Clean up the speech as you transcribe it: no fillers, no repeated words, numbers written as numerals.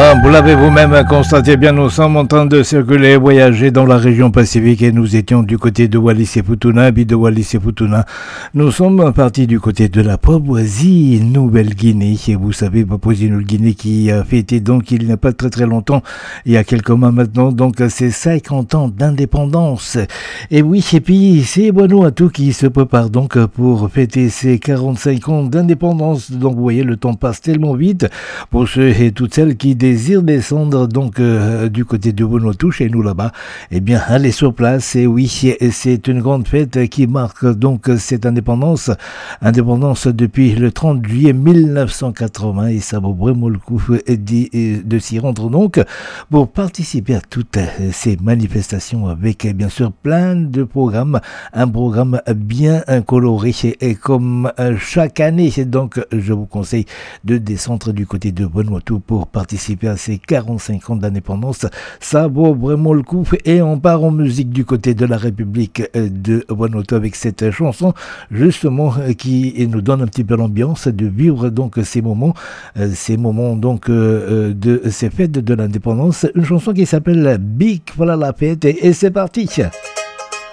Vous l'avez vous-même constaté, bien nous sommes en train de circuler et voyager dans la région Pacifique et nous étions du côté de Wallis et Futuna, puis de Wallis et Futuna. Nous sommes partis du côté de la Papouasie-Nouvelle-Guinée. Et vous savez, Papouasie-Nouvelle-Guinée qui a fêté donc il n'y a pas très très longtemps, il y a quelques mois maintenant, donc c'est 50 ans d'indépendance. Et oui, et puis c'est Vanuatu qui se prépare donc pour fêter ses 45 ans d'indépendance. Donc vous voyez, le temps passe tellement vite pour ceux et toutes celles qui désirent descendre donc du côté de Vanuatu, chez nous là-bas. Eh bien, allez sur place. Et oui, c'est une grande fête qui marque donc cette indépendance depuis le 30 juillet 1980 et ça vaut vraiment le coup de s'y rendre donc pour participer à toutes ces manifestations avec bien sûr plein de programmes, un programme bien coloré et comme chaque année. Donc je vous conseille de descendre du côté de Vanuatu pour participer à ces 45 ans d'indépendance. Ça vaut vraiment le coup et on part en musique du côté de la République de Vanuatu avec cette chanson justement qui nous donne un petit peu l'ambiance de vivre donc ces moments donc de ces fêtes de l'indépendance. Une chanson qui s'appelle Big, voilà la fête et c'est parti.